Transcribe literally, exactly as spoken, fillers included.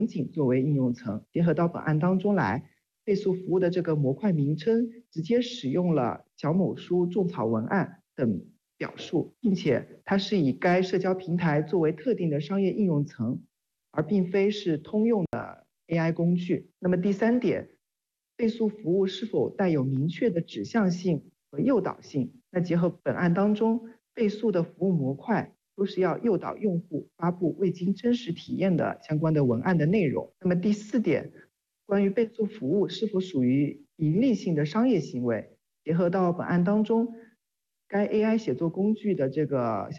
景作为应用层，结合到本案当中来，倍速服务的这个模块名称直接使用了小某书种草文案等表述，并且它是以该社交平台作为特定的商业应用层，而并非是通用的 A I 工具。那么第三点，倍速服务是否带有明确的指向性和诱导性？那结合本案当中，倍速的服务模块都是要诱导用户发布未经真实体验的相关的文案的内容。那么第四点，关于倍速服务是否属于盈利性的商业行为，结合到本案当中，该 A I 写作工具的这个